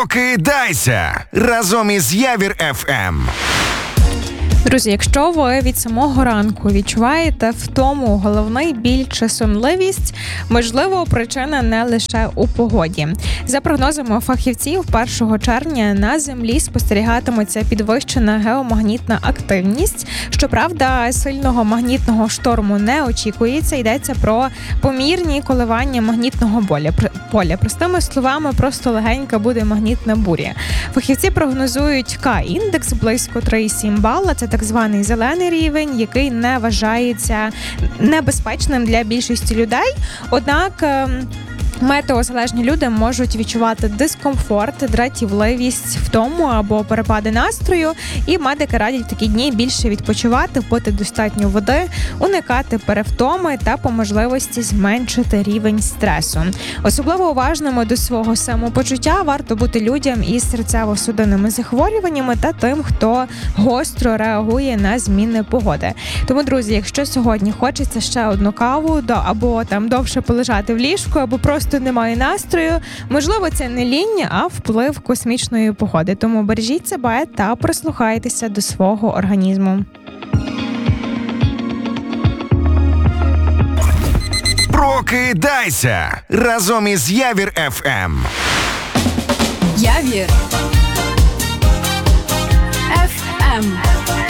Прокидайся разом із Явір ФМ. Друзі, якщо ви від самого ранку відчуваєте втому, головний біль чи сонливість, можливо, причина не лише у погоді. За прогнозами фахівців, 1 червня на Землі спостерігатиметься підвищена геомагнітна активність. Щоправда, сильного магнітного шторму не очікується. Йдеться про помірні коливання магнітного поля. Простими словами, просто легенька буде магнітна буря. Фахівці прогнозують К-індекс близько 3,7 бала. Це так званий зелений рівень, який не вважається небезпечним для більшості людей. Однак метеозалежні люди можуть відчувати дискомфорт, дратівливість, втому або перепади настрою, і медики радять в такі дні більше відпочивати, пити достатньо води, уникати перевтоми та по можливості зменшити рівень стресу. Особливо уважними до свого самопочуття варто бути людям із серцево-судинними захворюваннями та тим, хто гостро реагує на зміни погоди. Тому, друзі, якщо сьогодні хочеться ще одну каву, або там довше полежати в ліжку, або просто немає настрою, можливо, це не лінь, а вплив космічної погоди. Тому бережіть себе та прислухайтеся до свого організму. Прокидайся разом із Явір ФМ. Явір ФМ.